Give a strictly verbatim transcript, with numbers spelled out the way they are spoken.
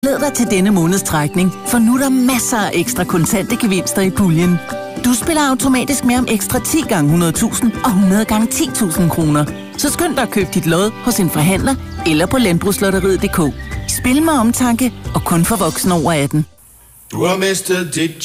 Glæd dig til denne måneds trækning, for nu er der masser af ekstra kontante gevinster i puljen. Du spiller automatisk med om ekstra ti gange hundrede tusind og hundrede gange ti tusind kroner. Så skynd dig at købe dit lod hos en forhandler eller på landbrugslotteriet punktum d k. Spil med omtanke og kun for voksne over atten. Du har mistet dit